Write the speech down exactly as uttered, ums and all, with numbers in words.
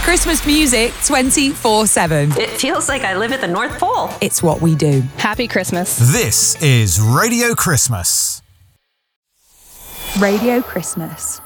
Christmas music twenty-four seven. It feels like I live at the North Pole. It's what we do. Happy Christmas. This is Radio Christmas. Radio Christmas.